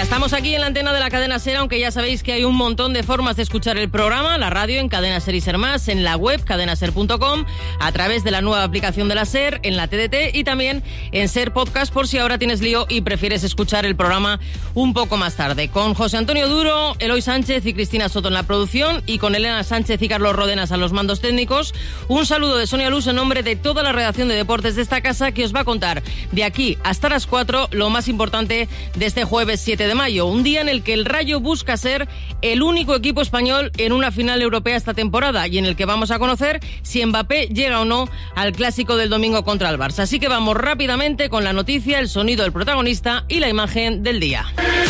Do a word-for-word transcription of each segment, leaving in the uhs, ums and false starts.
Estamos aquí en la antena de la cadena SER, aunque ya sabéis que hay un montón de formas de escuchar el programa, la radio en Cadena SER y SER Más, en la web cadena ser punto com, a través de la nueva aplicación de la SER, en la T D T y también en SER Podcast, por si ahora tienes lío y prefieres escuchar el programa un poco más tarde. Con José Antonio Duro, Eloy Sánchez y Cristina Soto en la producción y con Elena Sánchez y Carlos Rodenas a los mandos técnicos. Un saludo de Sonia Luz en nombre de toda la redacción de deportes de esta casa, que os va a contar de aquí hasta las cuatro lo más importante de este jueves siete de mayo, un día en el que el Rayo busca ser el único equipo español en una final europea esta temporada y en el que vamos a conocer si Mbappé llega o no al clásico del domingo contra el Barça. Así que vamos rápidamente con la noticia, el sonido del protagonista y la imagen del día.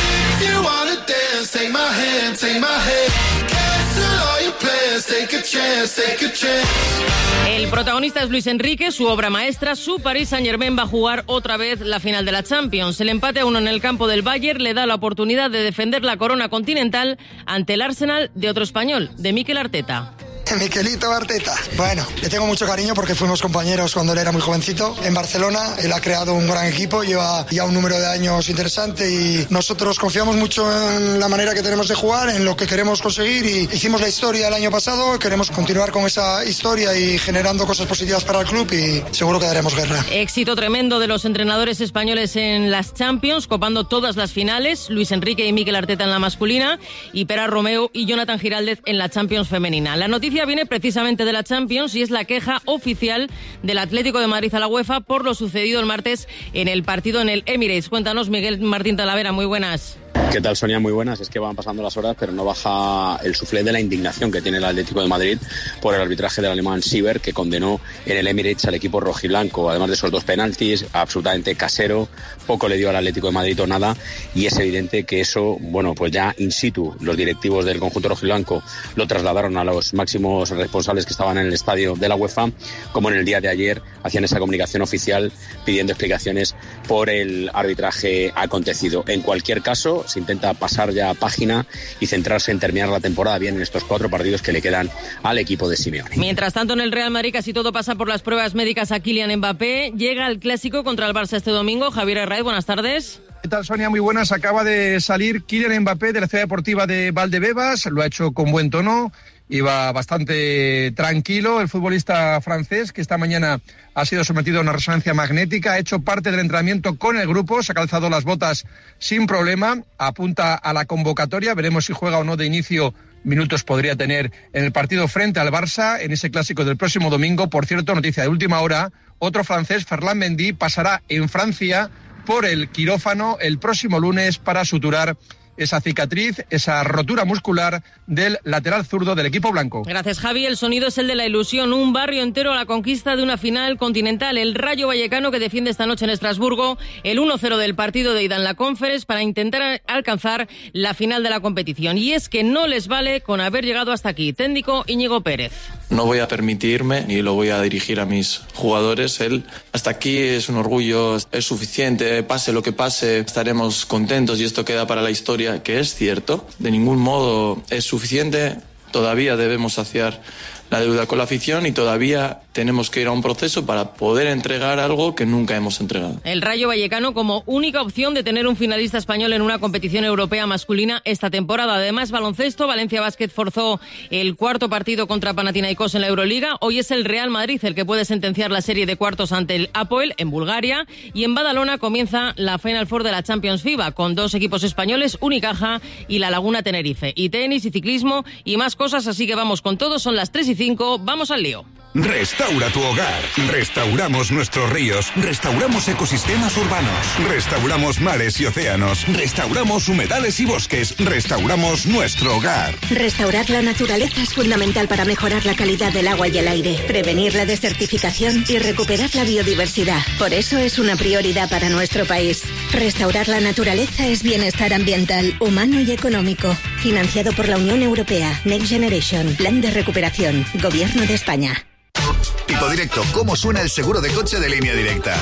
El protagonista es Luis Enrique, su obra maestra. Su Paris Saint-Germain va a jugar otra vez la final de la Champions. El empate a uno en el campo del Bayern le da la oportunidad de defender la corona continental ante el Arsenal de otro español, de Mikel Arteta. Mikelito Arteta. Bueno, le tengo mucho cariño porque fuimos compañeros cuando él era muy jovencito en Barcelona. Él ha creado un gran equipo, lleva ya un número de años interesante y nosotros confiamos mucho en la manera que tenemos de jugar, en lo que queremos conseguir y hicimos la historia el año pasado. Queremos continuar con esa historia y generando cosas positivas para el club y seguro que daremos guerra. Éxito tremendo de los entrenadores españoles en las Champions, copando todas las finales. Luis Enrique y Mikel Arteta en la masculina y Pera Romeu y Jonathan Giraldez en la Champions femenina. La noticia viene precisamente de la Champions y es la queja oficial del Atlético de Madrid a la UEFA por lo sucedido el martes en el partido en el Emirates. Cuéntanos, Miguel Martín Talavera, muy buenas. ¿Qué tal, Sonia? Muy buenas. Es que van pasando las horas, pero no baja el suflé de la indignación que tiene el Atlético de Madrid por el arbitraje del alemán Sieber, que condenó en el Emirates al equipo rojiblanco. Además de esos dos penaltis, absolutamente casero, poco le dio al Atlético de Madrid o nada, y es evidente que eso, bueno, pues ya in situ los directivos del conjunto rojiblanco lo trasladaron a los máximos responsables que estaban en el estadio de la UEFA, como en el día de ayer hacían esa comunicación oficial pidiendo explicaciones por el arbitraje acontecido. En cualquier caso, se intenta pasar ya página y centrarse en terminar la temporada bien en estos cuatro partidos que le quedan al equipo de Simeone. Mientras tanto, en el Real Madrid casi todo pasa por las pruebas médicas a Kylian Mbappé. Llega al clásico contra el Barça este domingo. Javier Herraiz, buenas tardes. ¿Qué tal, Sonia? Muy buenas. Acaba de salir Kylian Mbappé de la ciudad deportiva de Valdebebas. Lo ha hecho con buen tono. Iba bastante tranquilo el futbolista francés, que esta mañana ha sido sometido a una resonancia magnética, ha hecho parte del entrenamiento con el grupo, se ha calzado las botas sin problema, apunta a la convocatoria, veremos si juega o no de inicio. Minutos podría tener en el partido frente al Barça, en ese clásico del próximo domingo. Por cierto, noticia de última hora, otro francés, Ferland Mendy, pasará en Francia por el quirófano el próximo lunes para suturar esa cicatriz, esa rotura muscular del lateral zurdo del equipo blanco. Gracias, Javi. El sonido es el de la ilusión. Un barrio entero a la conquista de una final continental. El Rayo Vallecano, que defiende esta noche en Estrasburgo el uno cero del partido de ida en la Conference para intentar alcanzar la final de la competición. Y es que no les vale con haber llegado hasta aquí. Técnico Íñigo Pérez. No voy a permitirme ni lo voy a dirigir a mis jugadores. Él hasta aquí es un orgullo, es suficiente. Pase lo que pase, estaremos contentos y esto queda para la historia. Que es cierto, de ningún modo es suficiente, todavía debemos saciar la deuda con la afición y todavía tenemos que ir a un proceso para poder entregar algo que nunca hemos entregado. El Rayo Vallecano como única opción de tener un finalista español en una competición europea masculina esta temporada. Además, baloncesto, Valencia Basket forzó el cuarto partido contra Panathinaikos en la Euroliga. Hoy es el Real Madrid el que puede sentenciar la serie de cuartos ante el Apoel en Bulgaria. Y en Badalona comienza la Final Four de la Champions FIBA con dos equipos españoles, Unicaja y La Laguna Tenerife. Y tenis y ciclismo y más cosas, así que vamos con todo. Son las tres y cinco, vamos al lío. Restaura tu hogar. Restauramos nuestros ríos. Restauramos ecosistemas urbanos. Restauramos mares y océanos. Restauramos humedales y bosques. Restauramos nuestro hogar. Restaurar la naturaleza es fundamental para mejorar la calidad del agua y el aire, prevenir la desertificación y recuperar la biodiversidad. Por eso es una prioridad para nuestro país. Restaurar la naturaleza es bienestar ambiental, humano y económico. Financiado por la Unión Europea. Next Generation. Plan de recuperación. Gobierno de España. Tipo Directo, ¿cómo suena el seguro de coche de Línea Directa?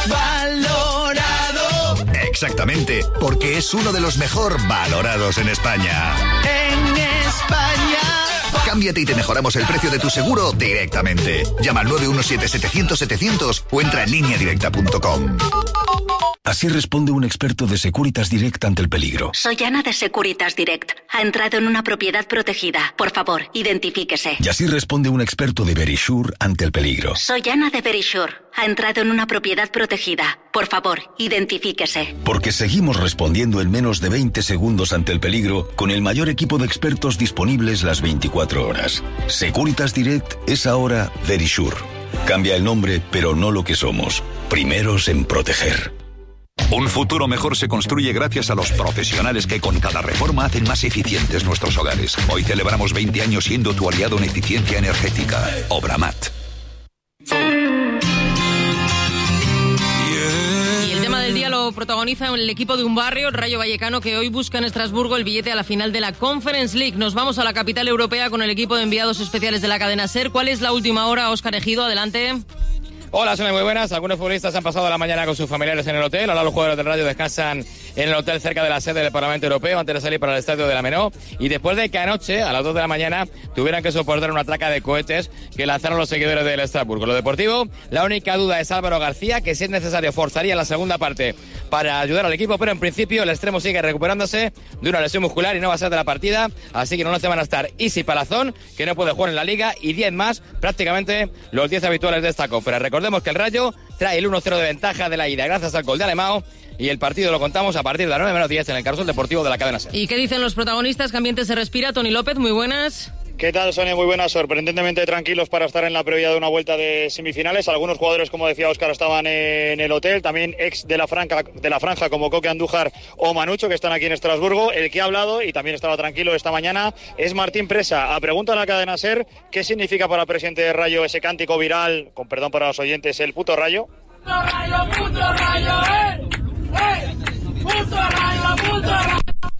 Valorado. Exactamente, porque es uno de los mejor valorados en España. En España. Cámbiate y te mejoramos el precio de tu seguro directamente. Llama al nueve uno siete setecientos setecientos o entra en línea directa punto com. Así responde un experto de Securitas Direct ante el peligro. Soy Ana de Securitas Direct. Ha entrado en una propiedad protegida. Por favor, identifíquese. Y así responde un experto de Verisure ante el peligro. Soy Ana de Verisure. Ha entrado en una propiedad protegida. Por favor, identifíquese. Porque seguimos respondiendo en menos de veinte segundos ante el peligro con el mayor equipo de expertos disponibles las veinticuatro horas. Securitas Direct es ahora Verisure. Cambia el nombre, pero no lo que somos. Primeros en proteger. Un futuro mejor se construye gracias a los profesionales que con cada reforma hacen más eficientes nuestros hogares. Hoy celebramos veinte años siendo tu aliado en eficiencia energética. Obramat. Y el tema del día lo protagoniza el equipo de un barrio, el Rayo Vallecano, que hoy busca en Estrasburgo el billete a la final de la Conference League. Nos vamos a la capital europea con el equipo de enviados especiales de la cadena SER. ¿Cuál es la última hora, Óscar Ejido? Adelante. Hola, son muy buenas. Algunos futbolistas han pasado la mañana con sus familiares en el hotel. Ahora los jugadores del Rayo descansan en el hotel cerca de la sede del Parlamento Europeo antes de salir para el estadio de la Menó. Y después de que anoche, a las dos de la mañana, tuvieran que soportar una traca de cohetes que lanzaron los seguidores del Estrasburgo. Lo deportivo, la única duda es Álvaro García, que si es necesario forzaría la segunda parte para ayudar al equipo, pero en principio el extremo sigue recuperándose de una lesión muscular y no va a ser de la partida. Así que no se van a estar Isi Palazón, que no puede jugar en la Liga, y diez más, prácticamente los diez habituales de esta conferencia. Recordemos que el Rayo trae el uno cero de ventaja de la ida gracias al gol de Alemão, y el partido lo contamos a partir de las nueve menos diez en el Carrusel Deportivo de la cadena SER. ¿Y qué dicen los protagonistas? ¿Qué ambiente se respira? Tony López, muy buenas. ¿Qué tal, Sonia? Muy buenas. Sorprendentemente tranquilos para estar en la previa de una vuelta de semifinales. Algunos jugadores, como decía Óscar, estaban en el hotel. También ex de la franja, de la franja como Coque Andújar o Manucho, que están aquí en Estrasburgo. El que ha hablado y también estaba tranquilo esta mañana es Martín Presa. A pregunta en la cadena SER, ¿qué significa para el presidente de Rayo ese cántico viral, con perdón para los oyentes, el puto Rayo? ¡Puto Rayo, puto Rayo, eh! ¡Eh! ¡Puto Rayo, puto Rayo!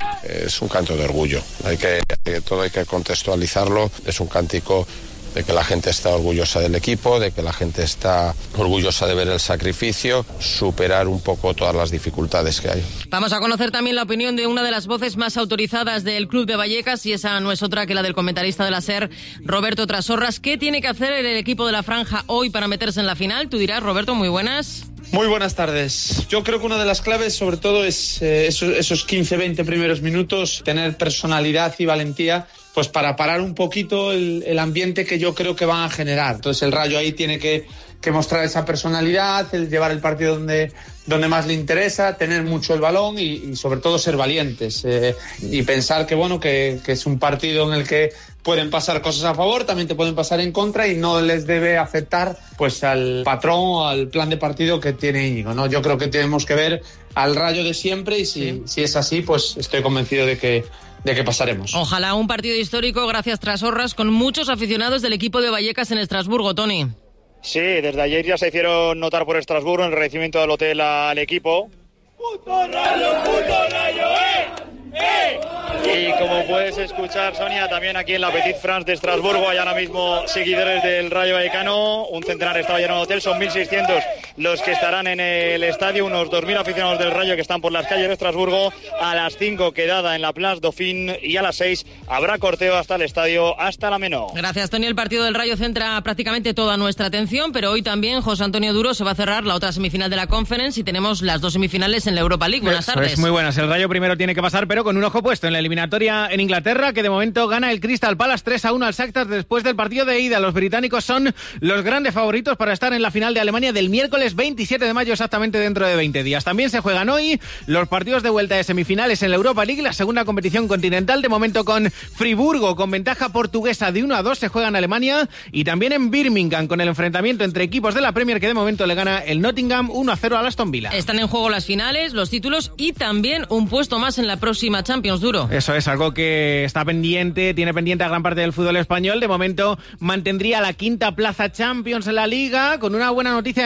Es un canto de orgullo, hay que, todo hay que contextualizarlo, es un cántico de que la gente está orgullosa del equipo, de que la gente está orgullosa de ver el sacrificio, superar un poco todas las dificultades que hay. Vamos a conocer también la opinión de una de las voces más autorizadas del club de Vallecas, y esa no es otra que la del comentarista de la SER, Roberto Trasorras. ¿Qué tiene que hacer el equipo de la franja hoy para meterse en la final? Tú dirás, Roberto, muy buenas. Muy buenas tardes. Yo creo que una de las claves, sobre todo, es eh, esos, esos quince veinte primeros minutos, tener personalidad y valentía, pues para parar un poquito el, el ambiente que yo creo que van a generar. Entonces el Rayo ahí tiene que, que mostrar esa personalidad, el llevar el partido donde, donde más le interesa, tener mucho el balón y, y sobre todo ser valientes eh, y pensar que bueno que, que es un partido en el que pueden pasar cosas a favor, también te pueden pasar en contra y no les debe afectar pues al patrón o al plan de partido que tiene Íñigo, ¿no? Yo creo que tenemos que ver al Rayo de siempre y si, sí. si es así, pues estoy convencido de que de que pasaremos. Ojalá un partido histórico, gracias Trasorras, con muchos aficionados del equipo de Vallecas en Estrasburgo, Tony. Sí, desde ayer ya se hicieron notar por Estrasburgo en el recibimiento del hotel al equipo. ¡Puto Rayo, puto Rayo, eh! ¡Eh! Y como puedes escuchar, Sonia, también aquí en la Petite France de Estrasburgo hay ahora mismo seguidores del Rayo Vallecano. Un centenar estaba lleno de hotel, son mil seiscientos los que estarán en el estadio, unos dos mil aficionados del Rayo que están por las calles de Estrasburgo. A las cinco quedada en la Place Dauphine y a las seis habrá corteo hasta el estadio, hasta la Menó. Gracias, Tony. El partido del Rayo centra prácticamente toda nuestra atención, pero hoy también José Antonio Duro se va a cerrar la otra semifinal de la Conference y tenemos las dos semifinales en la Europa League. Buenas tardes. Pues muy buenas. El Rayo primero tiene que pasar, pero con un ojo puesto en la eliminatoria en Inglaterra, que de momento gana el Crystal Palace tres a uno al Shakhtar después del partido de ida. Los británicos son los grandes favoritos para estar en la final de Alemania del miércoles veintisiete de mayo, exactamente dentro de veinte días. También se juegan hoy los partidos de vuelta de semifinales en la Europa League, la segunda competición continental, de momento con Friburgo con ventaja portuguesa de uno a dos, se juega en Alemania, y también en Birmingham con el enfrentamiento entre equipos de la Premier, que de momento le gana el Nottingham uno a cero al Aston Villa. Están en juego las finales, los títulos y también un puesto más en la próxima Champions, Duro. Eso es algo que está pendiente, tiene pendiente a gran parte del fútbol español. De momento mantendría la quinta plaza Champions en la Liga, con una buena noticia además, porque el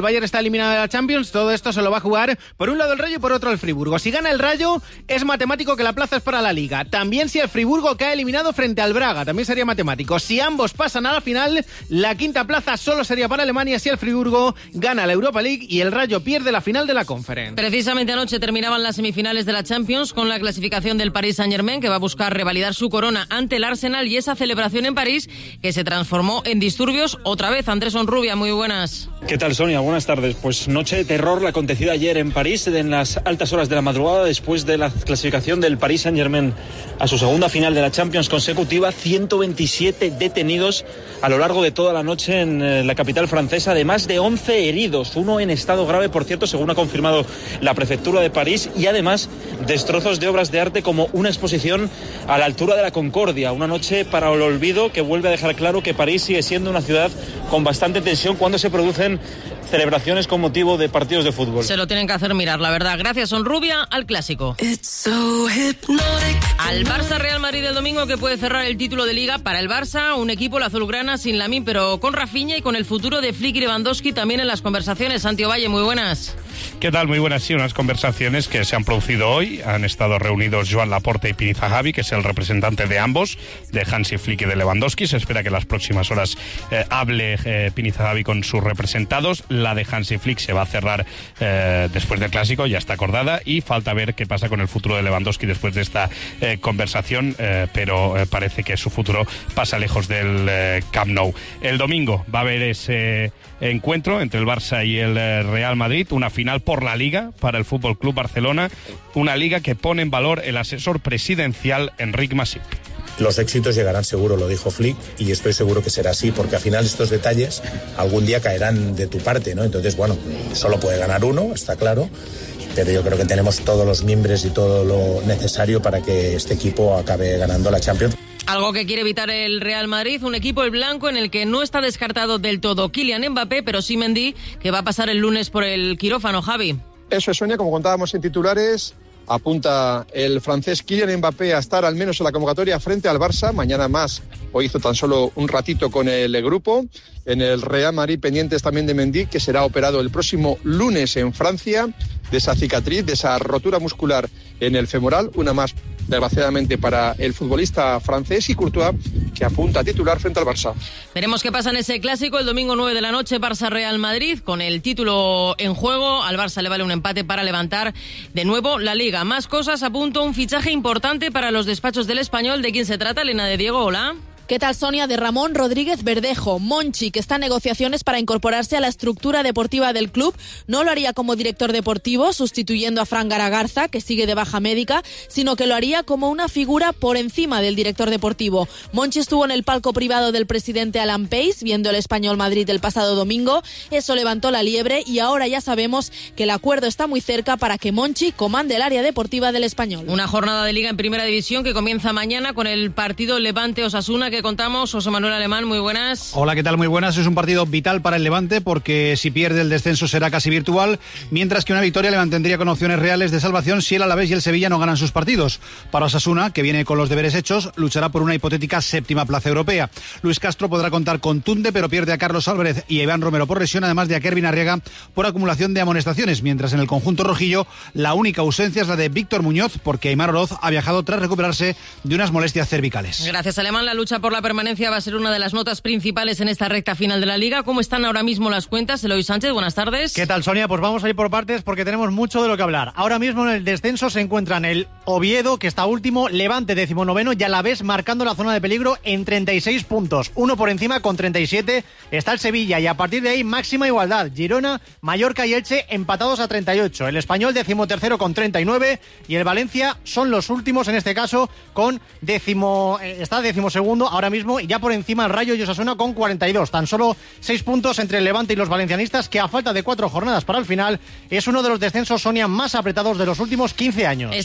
Bayern está eliminado de la Champions. Todo esto se lo va a jugar por un lado el Rayo y por otro el Friburgo. Si gana el Rayo, es matemático que la plaza es para la Liga. También si el Friburgo cae eliminado frente al Braga, también sería matemático. Si ambos pasan a la final, la quinta plaza solo sería para Alemania si el Friburgo gana la Europa League y el Rayo pierde la final de la Conference. Precisamente anoche terminaban las semifinales de la Champions con la clasificación del Paris Saint-Germain, que va a buscar revalidar su corona ante el Arsenal, y esa celebración en París que se transformó en disturbios otra vez. Andrés Onrubia, muy buenas. ¿Qué tal, Sonia? Buenas tardes. Pues noche de terror la acontecida ayer en París, en las altas horas de la madrugada, después de la clasificación del Paris Saint-Germain a su segunda final de la Champions consecutiva. ciento veintisiete detenidos a lo largo de toda la noche en la capital francesa, además de once heridos, uno en estado grave, por cierto, según ha confirmado la prefectura de París, y además destrozos de obras de arte como una exposición a la altura de la Concordia. Una noche para el olvido que vuelve a dejar claro que París sigue siendo una ciudad con bastante tensión cuando se producen celebraciones con motivo de partidos de fútbol. Se lo tienen que hacer mirar, la verdad. Gracias, Onrubia. Al clásico. So al Barça Real Madrid el domingo, que puede cerrar el título de Liga para el Barça, un equipo, la azulgrana, sin Lamine, pero con Rafinha y con el futuro de Flick y Lewandowski también en las conversaciones. Santi Valle, muy buenas. ¿Qué tal? Muy buenas. Sí, unas conversaciones que se han producido hoy. Han estado reunidos Joan Laporta y Pini Zahavi, que es el representante de ambos, de Hansi Flick y de Lewandowski. Se espera que en las próximas horas eh, hable eh, Pini Zahavi con sus representados. La de Hansi Flick se va a cerrar eh, después del Clásico, ya está acordada, y falta ver qué pasa con el futuro de Lewandowski después de esta eh, conversación, eh, pero eh, parece que su futuro pasa lejos del eh, Camp Nou. El domingo va a haber ese encuentro entre el Barça y el eh, Real Madrid, una final por la Liga para el F C Barcelona, una Liga que pone en valor el asesor presidencial Enric Masip. Los éxitos llegarán seguro, lo dijo Flick, y estoy seguro que será así, porque al final estos detalles algún día caerán de tu parte, ¿no? Entonces, bueno, solo puede ganar uno, está claro, pero yo creo que tenemos todos los mimbres y todo lo necesario para que este equipo acabe ganando la Champions. Algo que quiere evitar el Real Madrid, un equipo el blanco en el que no está descartado del todo Kylian Mbappé, pero sí Mendy, que va a pasar el lunes por el quirófano. Javi. Eso es, Sonia, como contábamos en titulares, apunta el francés Kylian Mbappé a estar al menos en la convocatoria frente al Barça. Mañana más, hoy hizo tan solo un ratito con el grupo. En el Real Madrid pendientes también de Mendy, que será operado el próximo lunes en Francia de esa cicatriz, de esa rotura muscular en el femoral, una más desgraciadamente para el futbolista francés, y Courtois, que apunta a titular frente al Barça. Veremos qué pasa en ese clásico el domingo nueve de la noche, Barça-Real Madrid, con el título en juego. Al Barça le vale un empate para levantar de nuevo la Liga. Más cosas, a punto un fichaje importante para los despachos del Español. ¿De quién se trata? Elena de Diego, hola. ¿Qué tal, Sonia? De Ramón Rodríguez Verdejo. Monchi, que está en negociaciones para incorporarse a la estructura deportiva del club. No lo haría como director deportivo, sustituyendo a Fran Garagarza, que sigue de baja médica, sino que lo haría como una figura por encima del director deportivo. Monchi estuvo en el palco privado del presidente Alan Pace, viendo el Español Madrid el pasado domingo. Eso levantó la liebre y ahora ya sabemos que el acuerdo está muy cerca para que Monchi comande el área deportiva del Español. Una jornada de Liga en Primera División que comienza mañana con el partido Levante-Osasuna, que contamos. José Manuel Alemán, muy buenas. Hola, ¿qué tal? Muy buenas. Es un partido vital para el Levante, porque si pierde el descenso será casi virtual, mientras que una victoria le mantendría con opciones reales de salvación si el Alavés y el Sevilla no ganan sus partidos. Para Osasuna, que viene con los deberes hechos, luchará por una hipotética séptima plaza europea. Luis Castro podrá contar con Tunde, pero pierde a Carlos Álvarez y a Iván Romero por lesión, además de a Kervin Arriaga por acumulación de amonestaciones, mientras en el conjunto rojillo la única ausencia es la de Víctor Muñoz, porque Aimar Oroz ha viajado tras recuperarse de unas molestias cervicales. Gracias, Alemán. La lucha por la permanencia va a ser una de las notas principales en esta recta final de la Liga. ¿Cómo están ahora mismo las cuentas? Eloy Sánchez, buenas tardes. ¿Qué tal, Sonia? Pues vamos a ir por partes porque tenemos mucho de lo que hablar. Ahora mismo en el descenso se encuentran el Oviedo, que está último, Levante decimonoveno, y Alavés marcando la zona de peligro en treinta y seis puntos. Uno por encima con treinta y siete está el Sevilla, y a partir de ahí máxima igualdad. Girona, Mallorca y Elche empatados a treinta y ocho. El Español decimotercero con treinta y nueve y el Valencia son los últimos en este caso con décimo, eh, está decimosegundo ahora mismo, y ya por encima el Rayo y Osasuna con cuarenta y dos. Tan solo seis puntos entre el Levante y los valencianistas, que a falta de cuatro jornadas para el final es uno de los descensos, Sonia, más apretados de los últimos quince años. Estas son las cuentas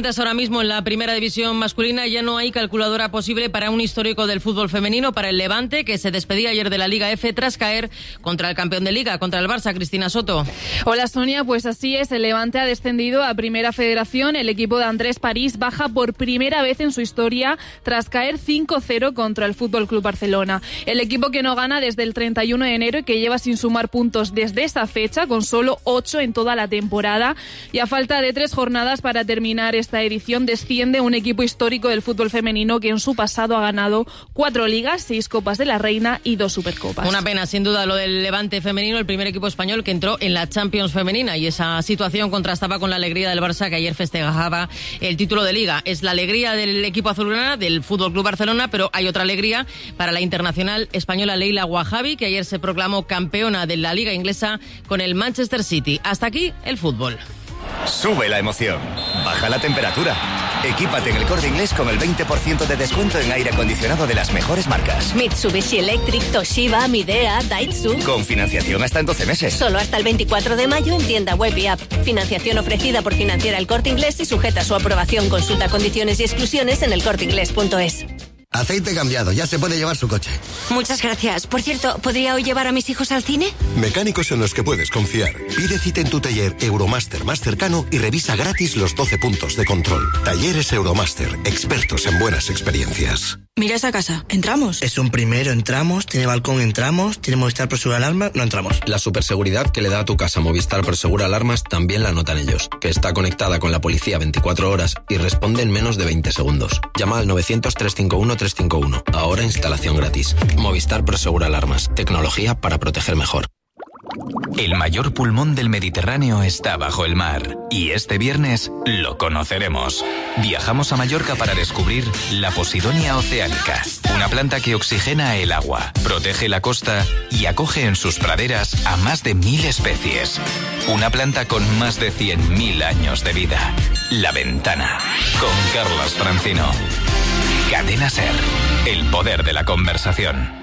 cuentas ahora mismo en la primera división masculina, ya no hay calculadora posible para un histórico del fútbol femenino, para el Levante, que se despedía ayer de la Liga F tras caer contra el campeón de Liga, contra el Barça. Cristina Soto. Hola Sonia, pues así es, el Levante ha descendido a Primera Federación. El equipo de Andrés París baja por primera vez en su historia tras caer cinco cero contra el Fútbol Club Barcelona. El equipo que no gana desde el treinta y uno de enero y que lleva sin sumar puntos desde esa fecha, con solo ocho en toda la temporada. Y a falta de tres jornadas para terminar esta edición, desciende un equipo histórico del fútbol femenino que en su pasado ha ganado cuatro ligas, seis Copas de la Reina y dos Supercopas. Una pena, sin duda, lo del Levante femenino, el primer equipo español que entró en la Champions femenina, y esa situación contrastaba con la alegría del Barça, que ayer festejaba el título de Liga. Es la alegría del equipo azulgrana, del Fútbol Club Barcelona, pero hay otra alegría para la internacional española Leila Wahabi, que ayer se proclamó campeona de la Liga inglesa con el Manchester City. Hasta aquí el fútbol. Sube la emoción, baja la temperatura. Equípate en el Corte Inglés con el veinte por ciento de descuento en aire acondicionado de las mejores marcas. Mitsubishi Electric, Toshiba, Midea, Daitsu. Con financiación hasta en doce meses. Solo hasta el veinticuatro de mayo en tienda web y app. Financiación ofrecida por Financiera El Corte Inglés y sujeta a su aprobación. Consulta condiciones y exclusiones en el corte inglés punto es. Aceite cambiado, ya se puede llevar su coche. Muchas gracias. Por cierto, ¿podría hoy llevar a mis hijos al cine? Mecánicos en los que puedes confiar. Pide cita en tu taller Euromaster más cercano y revisa gratis los doce puntos de control. Talleres Euromaster, expertos en buenas experiencias. Mira esa casa. ¿Entramos? Es un primero, entramos. Tiene balcón, entramos. Tiene Movistar Prosegur Alarmas, no entramos. La superseguridad que le da a tu casa Movistar Prosegur Alarmas también la notan ellos. Que está conectada con la policía veinticuatro horas y responde en menos de veinte segundos. Llama al novecientos, trescientos cincuenta y uno, trescientos cincuenta y uno. Ahora instalación gratis. Movistar Prosegur Alarmas. Tecnología para proteger mejor. El mayor pulmón del Mediterráneo está bajo el mar y este viernes lo conoceremos. Viajamos a Mallorca para descubrir la Posidonia oceanica, una planta que oxigena el agua, protege la costa y acoge en sus praderas a más de mil especies. Una planta con más de cien mil años de vida. La Ventana, con Carlos Francino. Cadena SER, el poder de la conversación.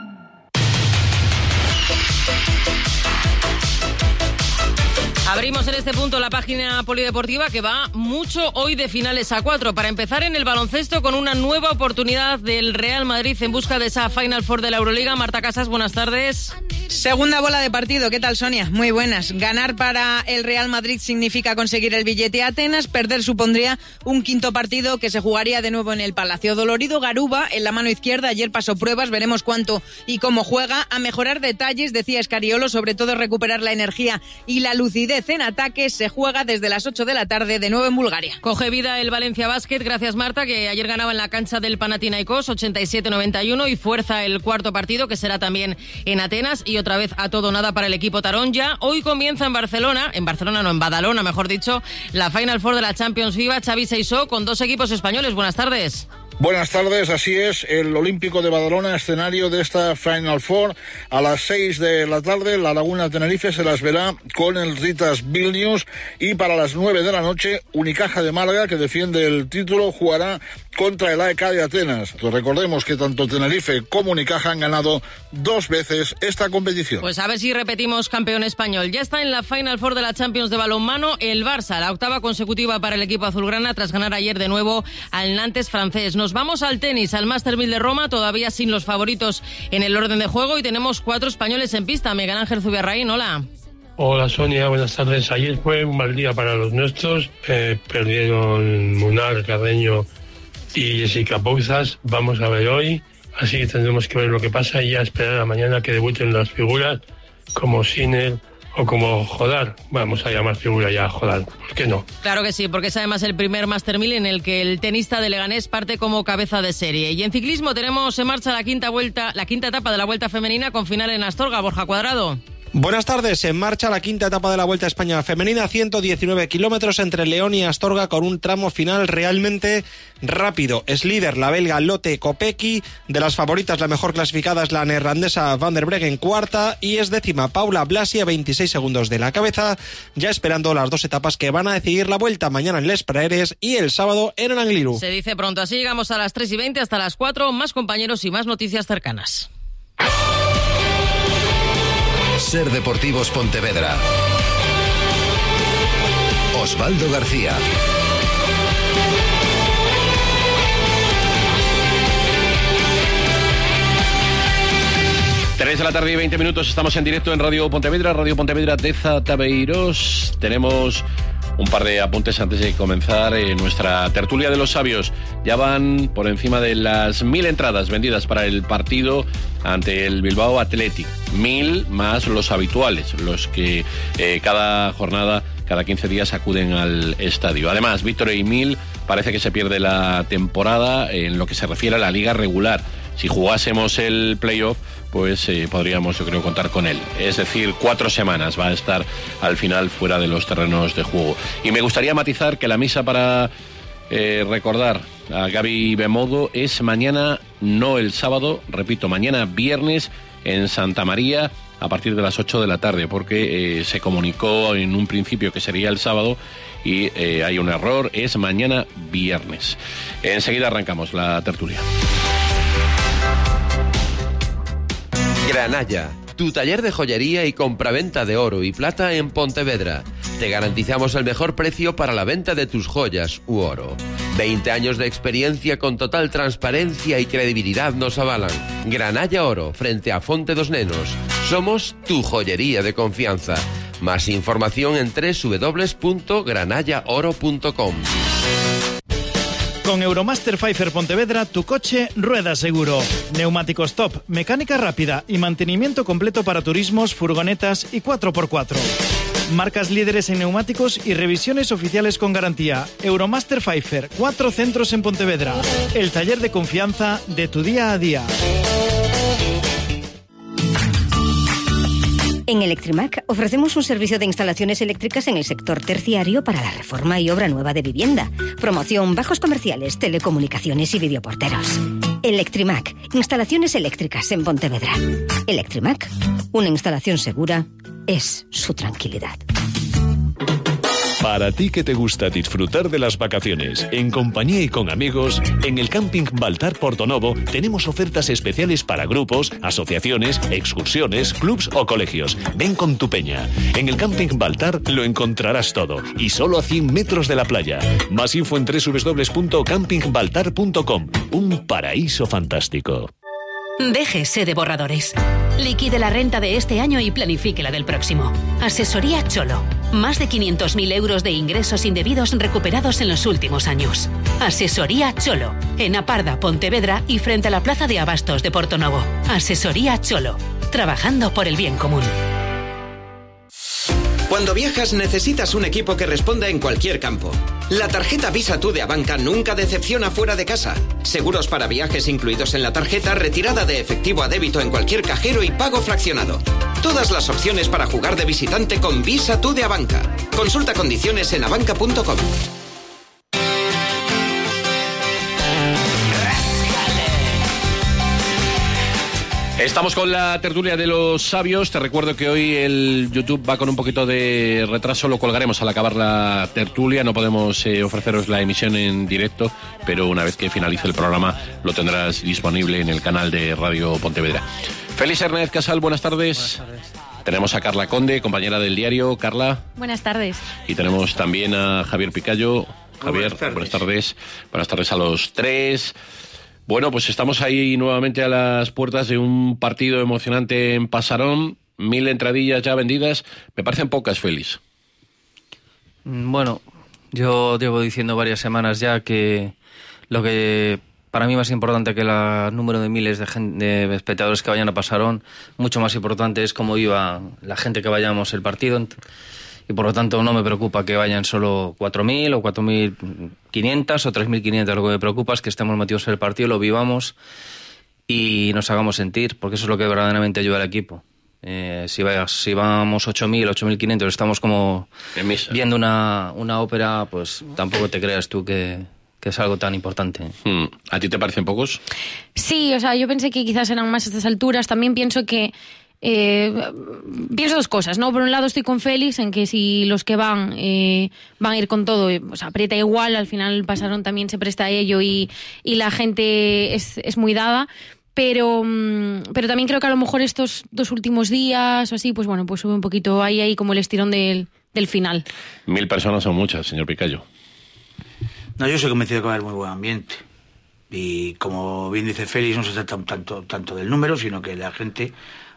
Abrimos en este punto la página polideportiva, que va mucho hoy de finales a cuatro. Para empezar, en el baloncesto, con una nueva oportunidad del Real Madrid en busca de esa Final Four de la Euroliga. Marta Casas, buenas tardes. Segunda bola de partido. ¿Qué tal, Sonia? Muy buenas. Ganar para el Real Madrid significa conseguir el billete a Atenas. Perder supondría un quinto partido que se jugaría de nuevo en el Palacio. Dolorido Garuba en la mano izquierda. Ayer pasó pruebas. Veremos cuánto y cómo juega. A mejorar detalles, decía Escariolo, sobre todo recuperar la energía y la lucidez en ataque. Se juega desde las ocho de la tarde de nuevo en Bulgaria. Coge vida el Valencia Basket. Gracias, Marta, que ayer ganaba en la cancha del Panathinaikos ochenta y siete noventa y uno y fuerza el cuarto partido, que será también en Atenas, y otra vez a todo nada para el equipo taronja. Hoy comienza en Barcelona, en Barcelona no, en Badalona, mejor dicho, la Final Four de la Champions FIBA. Xavi Seisó con dos equipos españoles. Buenas tardes. Buenas tardes, así es, el Olímpico de Badalona, escenario de esta Final Four. A las seis de la tarde, la Laguna Tenerife se las verá con el Ritas Vilnius, y para las nueve de la noche, Unicaja de Málaga, que defiende el título, jugará contra el A E K de Atenas. Pues recordemos que tanto Tenerife como Unicaja han ganado dos veces esta competición. Pues a ver si repetimos campeón español. Ya está en la Final Four de la Champions de balonmano el Barça, la octava consecutiva para el equipo azulgrana, tras ganar ayer de nuevo al Nantes francés. Nos vamos al tenis, al Master mil de Roma, todavía sin los favoritos en el orden de juego, y tenemos cuatro españoles en pista. Miguel Ángel Zubiarraín, hola. Hola Sonia, buenas tardes. Ayer fue un mal día para los nuestros, eh, perdieron Munar, Carreño y Jessica Pouzas. Vamos a ver hoy, así que tendremos que ver lo que pasa y ya esperar a mañana que debuten las figuras como Sinner o como Jodar. Vamos a llamar figura ya a Jodar, ¿por qué no? Claro que sí, porque es además el primer Master mil en el que el tenista de Leganés parte como cabeza de serie. Y en ciclismo tenemos en marcha la quinta vuelta, la quinta etapa de la Vuelta Femenina, con final en Astorga. Borja Cuadrado. Buenas tardes, en marcha la quinta etapa de la Vuelta a España Femenina, ciento diecinueve kilómetros entre León y Astorga, con un tramo final realmente rápido. Es líder la belga Lotte Kopecky, de las favoritas la mejor clasificada es la neerlandesa Van der Breggen, cuarta, y es décima Paula Blasi a veintiséis segundos de la cabeza, ya esperando las dos etapas que van a decidir la Vuelta, mañana en Les Praeres y el sábado en Arangliru. Se dice pronto, así llegamos a las tres y veinte hasta las cuatro, más compañeros y más noticias cercanas. Ser Deportivos Pontevedra. Osvaldo García. tres de la tarde y veinte minutos, estamos en directo en Radio Pontevedra, Radio Pontevedra de Zataveiros. Tenemos un par de apuntes antes de comenzar eh, nuestra tertulia de los sabios. Ya van por encima de las mil entradas vendidas para el partido ante el Bilbao Athletic. Mil más los habituales, los que eh, cada jornada, cada quince días acuden al estadio. Además, Víctor Emil parece que se pierde la temporada en lo que se refiere a la liga regular. Si jugásemos el playoff, pues eh, podríamos, yo creo, contar con él. Es decir, cuatro semanas va a estar al final fuera de los terrenos de juego. Y me gustaría matizar que la misa para eh, recordar a Gaby Bemodo es mañana, no el sábado, repito, mañana viernes en Santa María a partir de las ocho de la tarde, porque eh, se comunicó en un principio que sería el sábado y eh, hay un error, es mañana viernes. Enseguida arrancamos la tertulia. Granalla, tu taller de joyería y compraventa de oro y plata en Pontevedra. Te garantizamos el mejor precio para la venta de tus joyas u oro. veinte años de experiencia con total transparencia y credibilidad nos avalan. Granalla Oro, frente a Fonte dos Nenos. Somos tu joyería de confianza. Más información en doble u doble u doble u punto granalla oro punto com. Con Euromaster Pfeiffer Pontevedra, tu coche rueda seguro. Neumáticos top, mecánica rápida y mantenimiento completo para turismos, furgonetas y cuatro por cuatro. Marcas líderes en neumáticos y revisiones oficiales con garantía. Euromaster Pfeiffer, cuatro centros en Pontevedra. El taller de confianza de tu día a día. En Electrimac ofrecemos un servicio de instalaciones eléctricas en el sector terciario para la reforma y obra nueva de vivienda, promoción, bajos comerciales, telecomunicaciones y videoporteros. Electrimac, instalaciones eléctricas en Pontevedra. Electrimac, una instalación segura es su tranquilidad. Para ti que te gusta disfrutar de las vacaciones, en compañía y con amigos, en el Camping Baltar Portonovo tenemos ofertas especiales para grupos, asociaciones, excursiones, clubs o colegios. Ven con tu peña. En el Camping Baltar lo encontrarás todo, y solo a cien metros de la playa. Más info en doble u doble u doble u punto camping baltar punto com. Un paraíso fantástico. Déjese de borradores. Liquide la renta de este año y planifique la del próximo. Asesoría Cholo. Más de quinientos mil euros de ingresos indebidos recuperados en los últimos años. Asesoría Cholo. En Aparda, Pontevedra y frente a la Plaza de Abastos de Portonovo. Asesoría Cholo. Trabajando por el bien común. Cuando viajas necesitas un equipo que responda en cualquier campo. La tarjeta Visa Tú de Abanca nunca decepciona fuera de casa. Seguros para viajes incluidos en la tarjeta, retirada de efectivo a débito en cualquier cajero y pago fraccionado. Todas las opciones para jugar de visitante con Visa Tú de Abanca. Consulta condiciones en abanca punto com. Estamos con la tertulia de los sabios. Te recuerdo que hoy el YouTube va con un poquito de retraso. Lo colgaremos al acabar la tertulia. No podemos eh, ofreceros la emisión en directo, pero una vez que finalice el programa lo tendrás disponible en el canal de Radio Pontevedra. Félix Hernández Casal, buenas tardes. Buenas tardes. Tenemos a Carla Conde, compañera del diario. Carla. Buenas tardes. Y tenemos también a Javier Picayo. Javier, buenas tardes. Buenas tardes, buenas tardes a los tres. Bueno, pues estamos ahí nuevamente a las puertas de un partido emocionante en Pasarón. Mil entradillas ya vendidas. Me parecen pocas, Félix. Bueno, yo llevo diciendo varias semanas ya que lo que para mí más importante que el número de miles de, gente, de espectadores que vayan a Pasarón, mucho más importante es cómo iba la gente que vayamos el partido. Y por lo tanto no me preocupa que vayan solo cuatro mil o cuatro mil quinientos o tres mil quinientos. Lo que me preocupa es que estemos metidos en el partido, lo vivamos y nos hagamos sentir, porque eso es lo que verdaderamente ayuda al equipo. Eh, si, vayas, si vamos ocho mil, ocho mil quinientos, estamos como viendo una, una ópera, pues tampoco te creas tú que, que es algo tan importante. Hmm. ¿A ti te parecen pocos? Sí, o sea, yo pensé que quizás eran más a estas alturas. También pienso que Eh, pienso dos cosas, ¿no? Por un lado estoy con Félix en que si los que van eh, van a ir con todo, o sea, aprieta igual, al final Pasarón también se presta a ello y, y la gente es, es muy dada, pero, pero también creo que a lo mejor estos dos últimos días o así, pues bueno, pues sube un poquito ahí, ahí como el estirón del, del final. Mil personas son muchas, señor Picayo. No, yo estoy convencido de que va a haber muy buen ambiente. Y como bien dice Félix, no se trata tanto, tanto del número, sino que la gente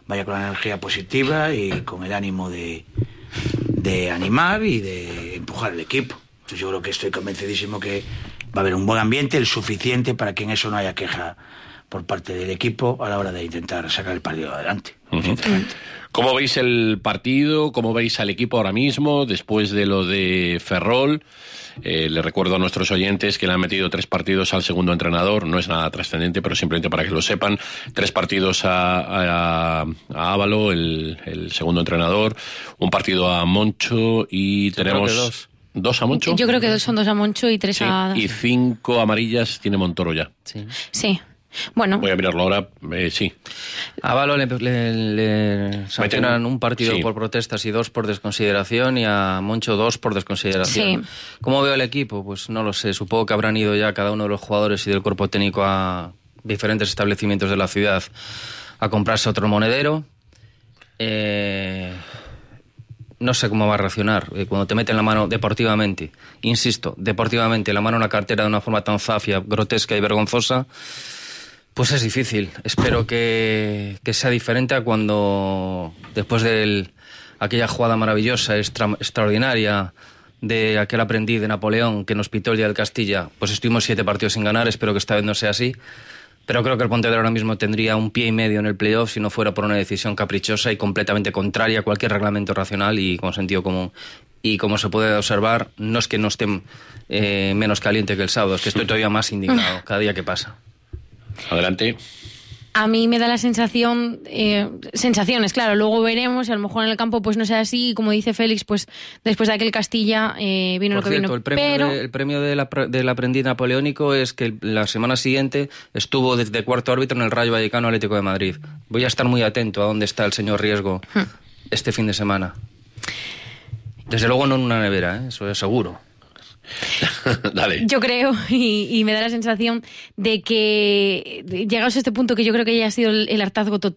vaya con la energía positiva y con el ánimo de, de animar y de empujar el equipo. Entonces yo creo que estoy convencidísimo que va a haber un buen ambiente, el suficiente para que en eso no haya queja por parte del equipo a la hora de intentar sacar el partido adelante. Uh-huh. ¿Cómo veis el partido? ¿Cómo veis al equipo ahora mismo después de lo de Ferrol? Eh, le recuerdo a nuestros oyentes que le han metido tres partidos al segundo entrenador. No es nada trascendente, pero simplemente para que lo sepan. Tres partidos a, a, a Ávalo, el, el segundo entrenador. Un partido a Moncho y Yo tenemos... creo que dos. ¿Dos a Moncho? Yo creo que son dos a Moncho y tres Sí, a... y cinco amarillas tiene Montoro ya. Sí. Sí. Bueno. Voy a mirarlo ahora. Eh, sí. A Valo le, le, le sancionan un partido Sí. por protestas y dos por desconsideración, y a Moncho dos por desconsideración. Sí. ¿Cómo veo el equipo? Pues no lo sé. Supongo que habrán ido ya cada uno de los jugadores y del cuerpo técnico a diferentes establecimientos de la ciudad a comprarse otro monedero. Eh... No sé cómo va a reaccionar eh, cuando te meten la mano deportivamente, insisto, deportivamente, la mano en la cartera de una forma tan zafia, grotesca y vergonzosa. Pues es difícil. Espero que, que sea diferente a cuando, después de aquella jugada maravillosa, extra, extraordinaria, de aquel aprendiz de Napoleón que nos pitó el día del Castilla, pues estuvimos siete partidos sin ganar. Espero que esta vez no sea así. Pero creo que el Pontevedra ahora mismo tendría un pie y medio en el playoff si no fuera por una decisión caprichosa y completamente contraria a cualquier reglamento racional y con sentido común. Y como se puede observar, no es que no esté eh, menos caliente que el sábado, es que estoy todavía más indignado cada día que pasa. Adelante. A mí me da la sensación, eh, sensaciones, claro, luego veremos, y a lo mejor en el campo pues no sea así, y como dice Félix, pues después de aquel Castilla eh, vino Por lo que cierto, vino. el premio, pero... de, el premio del, apre, del aprendiz napoleónico es que la semana siguiente estuvo desde cuarto árbitro en el Rayo Vallecano Atlético de Madrid. Voy a estar muy atento a dónde está el señor Riesgo hmm. este fin de semana. Desde luego no en una nevera, ¿eh? Eso es seguro. Dale. Yo creo, y, y me da la sensación de que llegados a este punto, que yo creo que ya ha sido el, el hartazgo to-